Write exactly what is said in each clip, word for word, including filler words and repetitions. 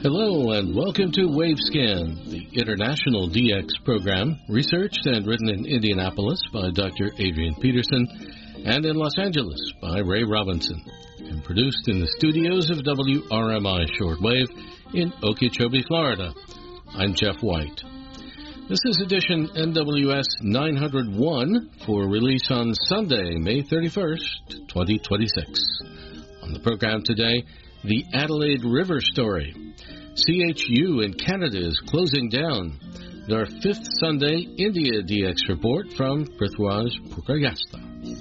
Hello and welcome to WaveScan, the international D X program, researched and written in Indianapolis by Doctor Adrian Peterson and in Los Angeles by Ray Robinson, and produced in the studios of W R M I Shortwave in Okeechobee, Florida. I'm Jeff White. This is edition N W S nine oh one for release on Sunday, May thirty-first, twenty twenty-six. On the program today, the Adelaide River story. C H U in Canada is closing down. Our fifth Sunday India D X report from Prithwaj Purkayastha.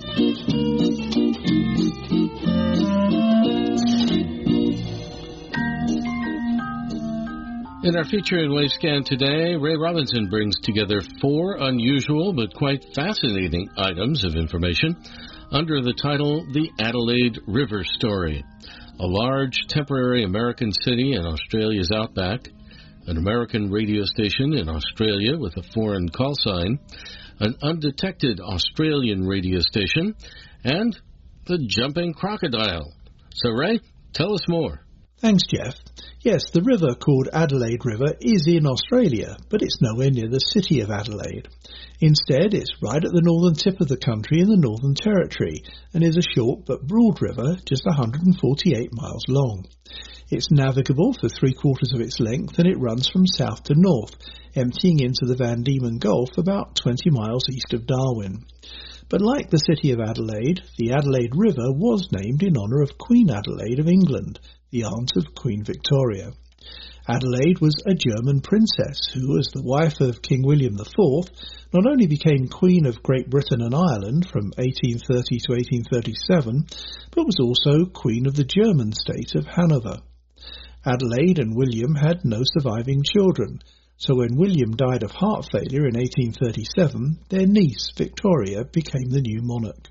In our feature in WaveScan today, Ray Robinson brings together four unusual but quite fascinating items of information under the title The Adelaide River Story. A large temporary American city in Australia's outback, an American radio station in Australia with a foreign call sign, an undetected Australian radio station, and the jumping crocodile. So, Ray, tell us more. Thanks, Jeff. Yes, the river called Adelaide River is in Australia, but it's nowhere near the city of Adelaide. Instead, it's right at the northern tip of the country in the Northern Territory and is a short but broad river, just one hundred forty-eight miles long. It's navigable for three quarters of its length and it runs from south to north, emptying into the Van Diemen Gulf about twenty miles east of Darwin. But like the city of Adelaide, the Adelaide River was named in honour of Queen Adelaide of England, the aunt of Queen Victoria. Adelaide was a German princess who, as the wife of King William the Fourth, not only became Queen of Great Britain and Ireland from eighteen thirty to eighteen thirty-seven, but was also Queen of the German state of Hanover. Adelaide and William had no surviving children, so when William died of heart failure in eighteen thirty-seven, their niece, Victoria, became the new monarch.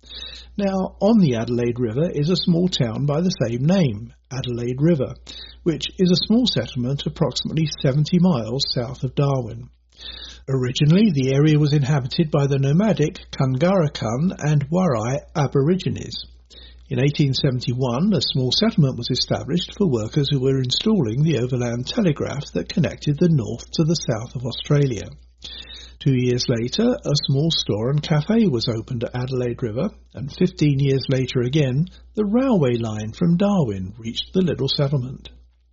Now, on the Adelaide River is a small town by the same name, Adelaide River, which is a small settlement approximately seventy miles south of Darwin. Originally, the area was inhabited by the nomadic Kangarakan and Warai Aborigines. In eighteen seventy-one, a small settlement was established for workers who were installing the overland telegraph that connected the north to the south of Australia. Two years later, a small store and cafe was opened at Adelaide River, and fifteen years later again, the railway line from Darwin reached the little settlement.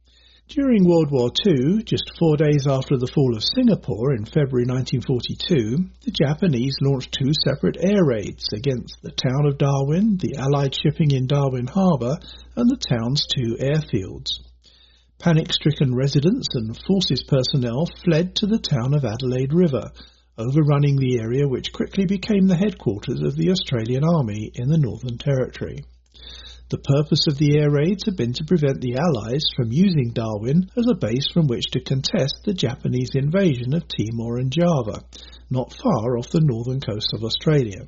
During World War Two, just four days after the fall of Singapore in February nineteen forty-two, the Japanese launched two separate air raids against the town of Darwin, the Allied shipping in Darwin Harbour, and the town's two airfields. Panic-stricken residents and forces personnel fled to the town of Adelaide River, overrunning the area which quickly became the headquarters of the Australian Army in the Northern Territory. The purpose of the air raids had been to prevent the Allies from using Darwin as a base from which to contest the Japanese invasion of Timor and Java, not far off the northern coast of Australia.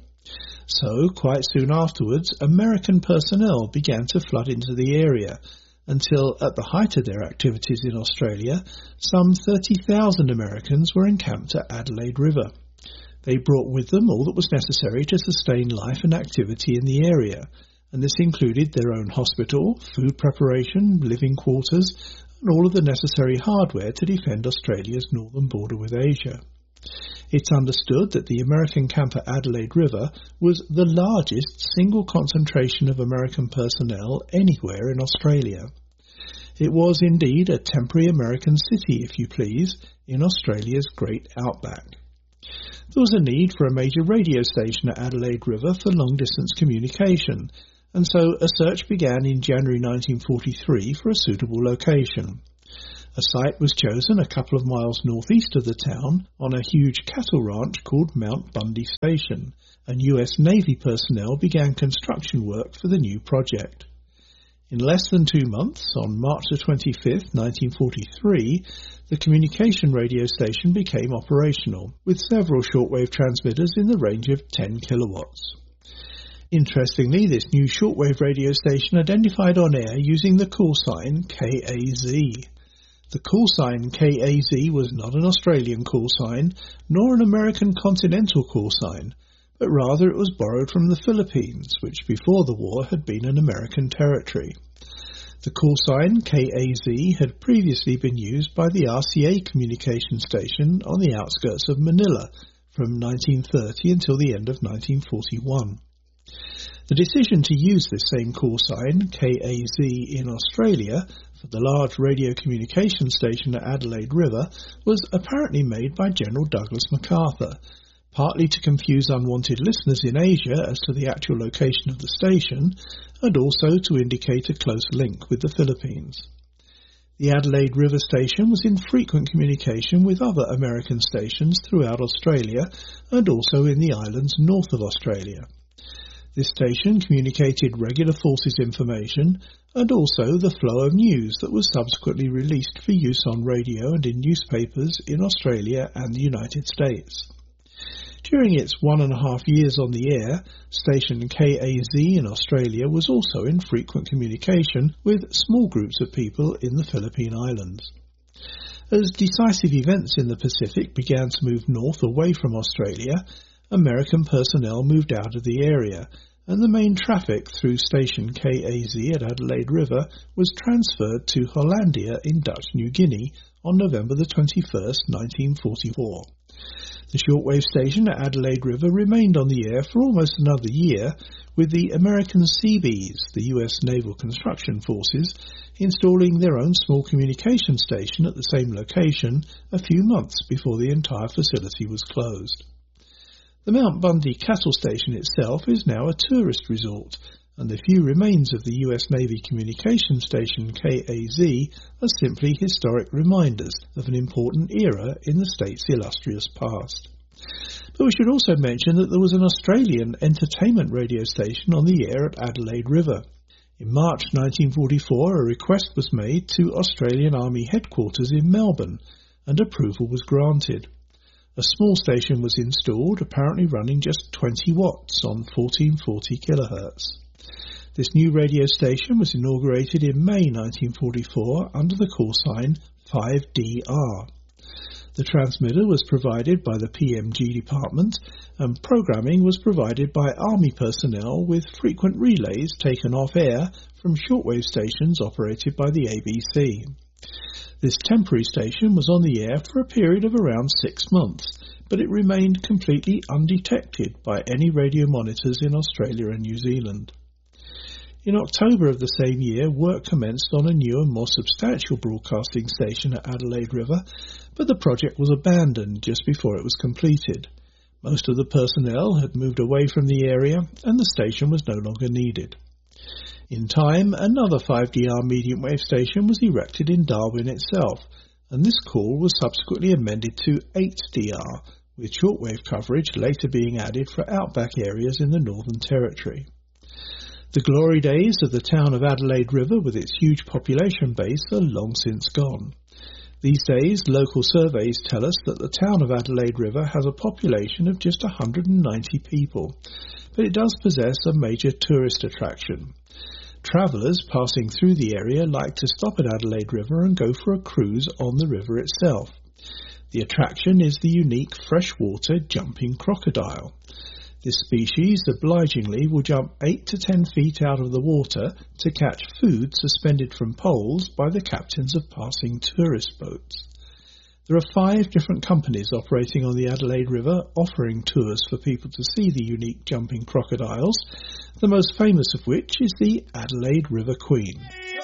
So, quite soon afterwards, American personnel began to flood into the area, until, at the height of their activities in Australia, some thirty thousand Americans were encamped at Adelaide River. They brought with them all that was necessary to sustain life and activity in the area, and this included their own hospital, food preparation, living quarters, and all of the necessary hardware to defend Australia's northern border with Asia. It's understood that the American camp at Adelaide River was the largest single concentration of American personnel anywhere in Australia. It was indeed a temporary American city, if you please, in Australia's great outback. There was a need for a major radio station at Adelaide River for long-distance communication, and so a search began in January nineteen forty-three for a suitable location. A site was chosen a couple of miles northeast of the town on a huge cattle ranch called Mount Bundy Station, and U S Navy personnel began construction work for the new project. In less than two months, on March the twenty-fifth, nineteen forty-three, the communication radio station became operational, with several shortwave transmitters in the range of ten kilowatts. Interestingly, this new shortwave radio station identified on air using the call sign K A Z. The call sign K A Z was not an Australian call sign, nor an American continental call sign, but rather it was borrowed from the Philippines, which before the war had been an American territory. The call sign K A Z had previously been used by the R C A communication station on the outskirts of Manila from nineteen thirty until the end of nineteen forty-one. The decision to use this same call sign, K A Z in Australia, for the large radio communication station at Adelaide River was apparently made by General Douglas MacArthur, partly to confuse unwanted listeners in Asia as to the actual location of the station, and also to indicate a close link with the Philippines. The Adelaide River station was in frequent communication with other American stations throughout Australia and also in the islands north of Australia. This station communicated regular forces information and also the flow of news that was subsequently released for use on radio and in newspapers in Australia and the United States. During its one and a half years on the air, station K A Z in Australia was also in frequent communication with small groups of people in the Philippine Islands. As decisive events in the Pacific began to move north away from Australia, American personnel moved out of the area, and the main traffic through station K A Z at Adelaide River was transferred to Hollandia in Dutch New Guinea on November the twenty-first, nineteen forty-four. The shortwave station at Adelaide River remained on the air for almost another year, with the American Seabees, the U S Naval Construction Forces, installing their own small communication station at the same location a few months before the entire facility was closed. The Mount Bundy Cattle Station itself is now a tourist resort, and the few remains of the U S Navy communication station K A Z are simply historic reminders of an important era in the state's illustrious past. But we should also mention that there was an Australian entertainment radio station on the air at Adelaide River. In March nineteen forty-four, a request was made to Australian Army headquarters in Melbourne, and approval was granted. A small station was installed, apparently running just twenty watts on fourteen forty kilohertz. This new radio station was inaugurated in May nineteen forty-four under the call sign five D R. The transmitter was provided by the P M G department, and programming was provided by Army personnel with frequent relays taken off air from shortwave stations operated by the A B C. This temporary station was on the air for a period of around six months, but it remained completely undetected by any radio monitors in Australia and New Zealand. In October of the same year, work commenced on a new and more substantial broadcasting station at Adelaide River, but the project was abandoned just before it was completed. Most of the personnel had moved away from the area, and the station was no longer needed. In time, another five D R medium wave station was erected in Darwin itself, and this call was subsequently amended to eight D R, with shortwave coverage later being added for outback areas in the Northern Territory. The glory days of the town of Adelaide River with its huge population base are long since gone. These days, local surveys tell us that the town of Adelaide River has a population of just one hundred ninety people, but it does possess a major tourist attraction. Travellers passing through the area like to stop at Adelaide River and go for a cruise on the river itself. The attraction is the unique freshwater jumping crocodile. This species obligingly will jump eight to ten feet out of the water to catch food suspended from poles by the captains of passing tourist boats. There are five different companies operating on the Adelaide River offering tours for people to see the unique jumping crocodiles, the most famous of which is the Adelaide River Queen.